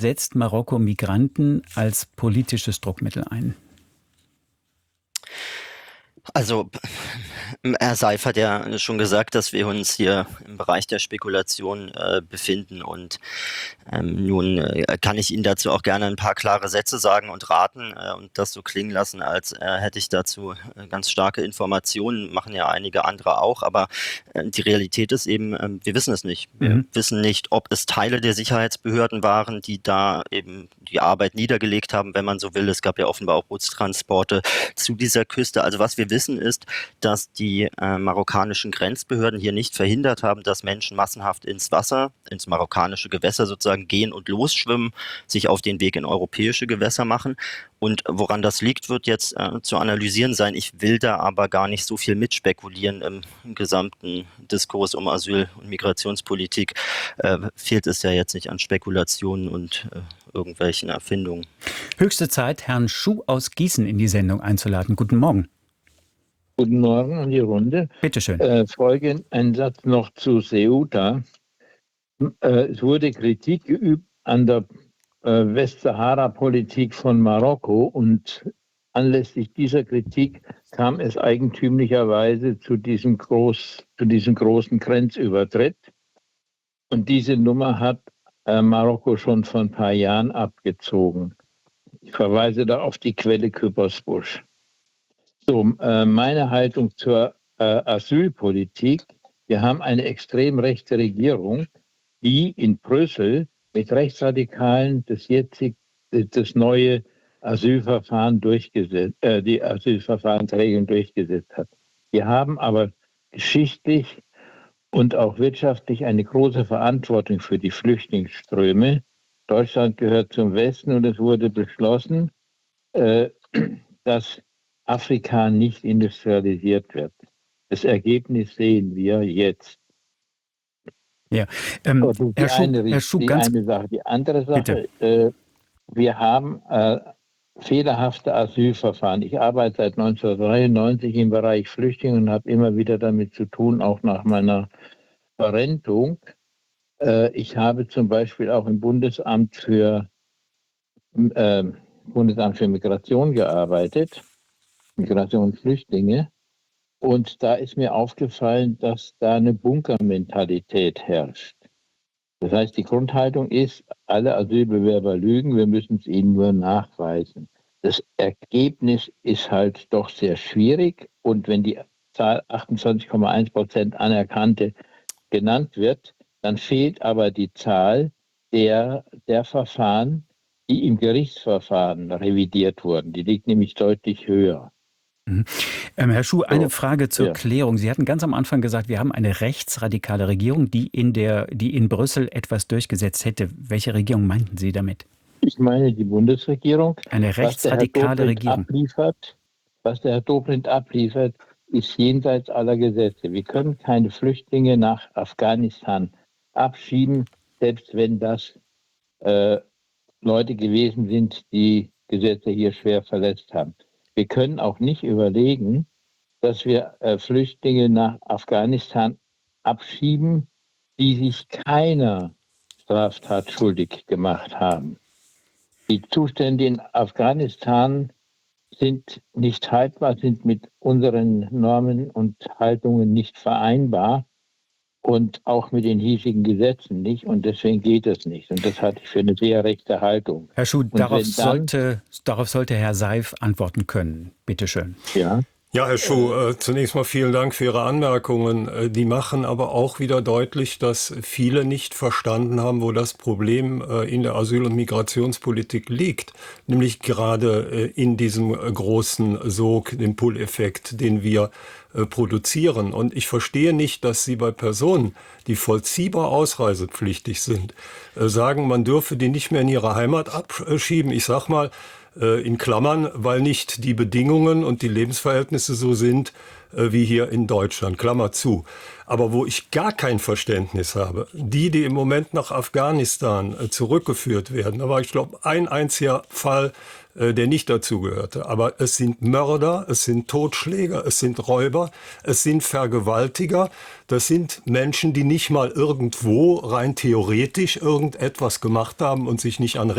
Setzt Marokko Migranten als politisches Druckmittel ein? Also, Herr Seif hat ja schon gesagt, dass wir uns hier im Bereich der Spekulation befinden. Und nun kann ich Ihnen dazu auch gerne ein paar klare Sätze sagen und raten und das so klingen lassen, als hätte ich dazu ganz starke Informationen, machen ja einige andere auch. Aber die Realität ist eben, wir wissen es nicht. Wir wissen nicht, ob es Teile der Sicherheitsbehörden waren, die da eben die Arbeit niedergelegt haben, wenn man so will. Es gab ja offenbar auch Bootstransporte zu dieser Küste. Also was wir wissen ist, dass die marokkanischen Grenzbehörden hier nicht verhindert haben, dass Menschen massenhaft ins Wasser, ins marokkanische Gewässer sozusagen gehen und losschwimmen, sich auf den Weg in europäische Gewässer machen. Und woran das liegt, wird jetzt zu analysieren sein. Ich will da aber gar nicht so viel mitspekulieren. Im gesamten Diskurs um Asyl- und Migrationspolitik fehlt es ja jetzt nicht an Spekulationen und irgendwelchen Erfindungen. Höchste Zeit, Herrn Schuh aus Gießen in die Sendung einzuladen. Guten Morgen. Guten Morgen an die Runde. Bitte schön. Folgend ein Satz noch zu Ceuta. Es wurde Kritik geübt an der Westsahara-Politik von Marokko und anlässlich dieser Kritik kam es eigentümlicherweise zu diesem großen Grenzübertritt. Und diese Nummer hat Marokko schon vor ein paar Jahren abgezogen. Ich verweise da auf die Quelle Küppersbusch. So, meine Haltung zur Asylpolitik. Wir haben eine extrem rechte Regierung, die in Brüssel mit Rechtsradikalen das neue Asylverfahren die Asylverfahrensregeln durchgesetzt hat. Wir haben aber geschichtlich und auch wirtschaftlich eine große Verantwortung für die Flüchtlingsströme. Deutschland gehört zum Westen und es wurde beschlossen, dass Afrika nicht industrialisiert wird. Das Ergebnis sehen wir jetzt. Ja, Herr Schuh, ganz eine Sache. Die andere Sache, wir haben fehlerhafte Asylverfahren. Ich arbeite seit 1993 im Bereich Flüchtlinge und habe immer wieder damit zu tun, auch nach meiner Verrentung. Ich habe zum Beispiel auch im Bundesamt für Migration gearbeitet, Migration und Flüchtlinge. Und da ist mir aufgefallen, dass da eine Bunkermentalität herrscht. Das heißt, die Grundhaltung ist, alle Asylbewerber lügen, wir müssen es ihnen nur nachweisen. Das Ergebnis ist halt doch sehr schwierig. Und wenn die Zahl 28,1% Anerkannte genannt wird, dann fehlt aber die Zahl der Verfahren, die im Gerichtsverfahren revidiert wurden. Die liegt nämlich deutlich höher. Herr Schuh, eine Frage zur Klärung. Sie hatten ganz am Anfang gesagt, wir haben eine rechtsradikale Regierung, die in Brüssel etwas durchgesetzt hätte. Welche Regierung meinten Sie damit? Ich meine die Bundesregierung. Eine rechtsradikale Regierung. Was der Herr Dobrindt abliefert, ist jenseits aller Gesetze. Wir können keine Flüchtlinge nach Afghanistan abschieben, selbst wenn das Leute gewesen sind, die Gesetze hier schwer verletzt haben. Wir können auch nicht überlegen, dass wir Flüchtlinge nach Afghanistan abschieben, die sich keiner Straftat schuldig gemacht haben. Die Zustände in Afghanistan sind nicht haltbar, sind mit unseren Normen und Haltungen nicht vereinbar und auch mit den hiesigen Gesetzen nicht. Und deswegen geht es nicht. Und das halte ich für eine sehr rechte Haltung. Herr Schuh, darauf sollte Herr Seif antworten können. Bitte schön. Ja, Herr Schuh, zunächst mal vielen Dank für Ihre Anmerkungen. Die machen aber auch wieder deutlich, dass viele nicht verstanden haben, wo das Problem in der Asyl- und Migrationspolitik liegt. Nämlich gerade in diesem großen Sog, dem Pull-Effekt, den wir produzieren. Und ich verstehe nicht, dass Sie bei Personen, die vollziehbar ausreisepflichtig sind, sagen, man dürfe die nicht mehr in ihre Heimat abschieben. Ich sag mal, in Klammern, weil nicht die Bedingungen und die Lebensverhältnisse so sind wie hier in Deutschland, Klammer zu. Aber wo ich gar kein Verständnis habe, die im Moment nach Afghanistan zurückgeführt werden, da war, ich glaube, ein einziger Fall, der nicht dazugehörte. Aber es sind Mörder, es sind Totschläger, es sind Räuber, es sind Vergewaltiger. Das sind Menschen, die nicht mal irgendwo rein theoretisch irgendetwas gemacht haben und sich nicht an